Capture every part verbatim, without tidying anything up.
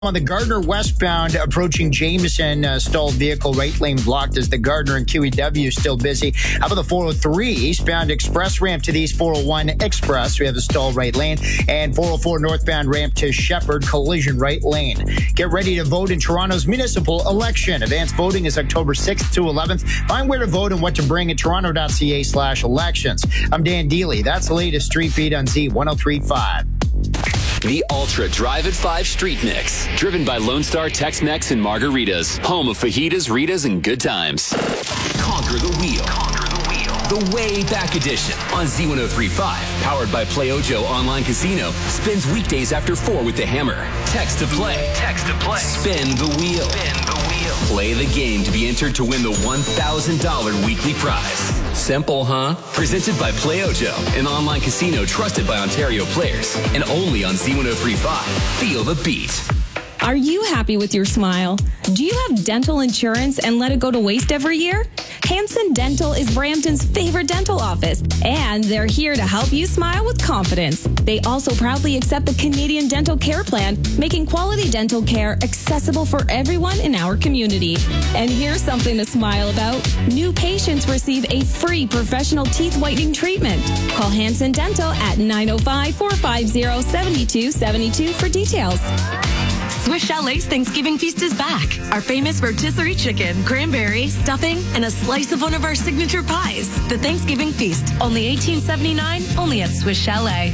On the Gardner westbound approaching Jameson, uh, stalled vehicle right lane blocked as the Gardner and Q E W still busy. How about the four oh three eastbound express ramp to the East four oh one express? We have the stalled right lane. And four oh four northbound ramp to Shepherd, collision right lane. Get ready to vote in Toronto's municipal election. Advanced voting is October sixth to eleventh. Find where to vote and what to bring at toronto.ca slash elections. I'm Dan Deely. That's the latest Street Beat on Z one oh three point five. The Ultra Drive at five Street Mix, driven by Lone Star Tex-Mex and Margaritas, home of fajitas, Ritas, and good times. Conquer the wheel. Conquer the wheel. The way back edition on Z one oh three point five, powered by Play Ojo Online Casino, spins weekdays after four with the hammer. Text to play. Text to play. Spin the wheel. Spin the wheel. Play the game to be entered to win the one thousand dollars weekly prize. Simple, huh? Presented by Play Ojo, an online casino trusted by Ontario players, and only on Z one oh three point five. Feel the beat. Are you happy with your smile? Do you have dental insurance and let it go to waste every year? Hanson Dental is Brampton's favorite dental office, and they're here to help you smile with confidence. They also proudly accept the Canadian Dental Care Plan, making quality dental care accessible for everyone in our community. And here's something to smile about. New patients receive a free professional teeth whitening treatment. Call Hanson Dental at nine oh five, four five zero, seven two seven two for details. Swiss Chalet's Thanksgiving feast is back. Our famous rotisserie chicken, cranberry, stuffing, and a slice of one of our signature pies. The Thanksgiving feast, only eighteen seventy-nine, only at Swiss Chalet.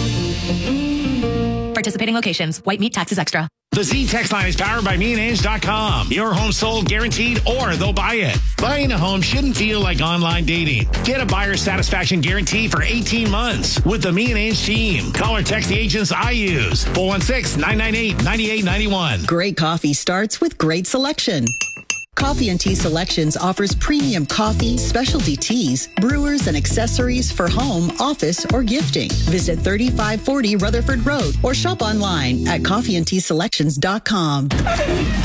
Participating locations. White meat taxes extra. The Z text line is powered by me and ange dot com. Your home sold guaranteed or they'll buy it. Buying a home shouldn't feel like online dating. Get a buyer satisfaction guarantee for eighteen months with the Me and Ange team. Call or text the agents I use. four one six, nine nine eight, nine eight nine one. Great coffee starts with great selection. Coffee and Tea Selections offers premium coffee, specialty teas, brewers, and accessories for home, office, or gifting. Visit thirty-five forty Rutherford Road or shop online at coffee and tea selections dot com.